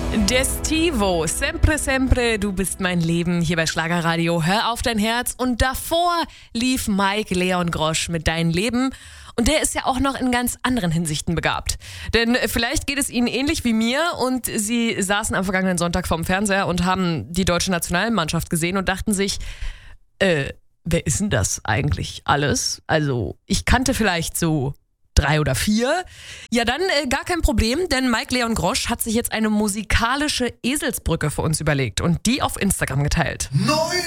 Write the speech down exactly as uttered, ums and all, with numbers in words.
Destivo, sempre, sempre, du bist mein Leben, hier bei Schlagerradio. Hör auf dein Herz. Und davor lief Mike Leon Grosch mit Dein Leben. Und der ist ja auch noch in ganz anderen Hinsichten begabt. Denn vielleicht geht es Ihnen ähnlich wie mir und Sie saßen am vergangenen Sonntag vorm Fernseher und haben die deutsche Nationalmannschaft gesehen und dachten sich, äh, wer ist denn das eigentlich alles? Also, ich kannte vielleicht so drei oder vier. Ja, dann äh, gar kein Problem, denn Mike Leon Grosch hat sich jetzt eine musikalische Eselsbrücke für uns überlegt und die auf Instagram geteilt. Neue